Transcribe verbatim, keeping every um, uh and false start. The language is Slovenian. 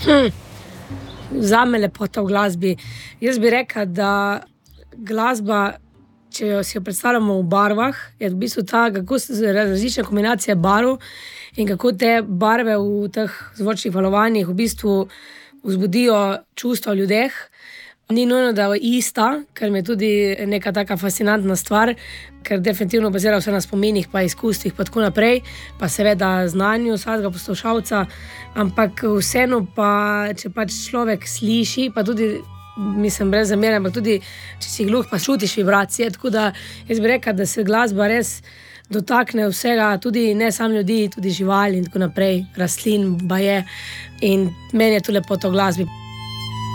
Hm. Zame lepota v glasbi. Jaz bi rekla, da glasba, če jo si jo predstavljamo v barvah, je v bistvu ta, kako se različne kombinacije barv in kako te barve v teh zvočnih valovanjih v bistvu vzbudijo čustva v ljudeh. Ni nujno, da je ista, ker mi je tudi neka taka fascinantna stvar, ker definitivno bazira vse na spominih pa izkustvih pa tako naprej, pa seveda znanju vsakega poslušalca, ampak vseeno pa, če pač človek sliši, pa tudi, mislim, brez zamere, ampak tudi, če si gluh, pa čutiš vibracije, tako da jaz bi rekla, da se glasba res dotakne vsega, tudi ne samo ljudi, tudi živali in tako naprej, rastlin, baje, in meni je to lepota v glasbi.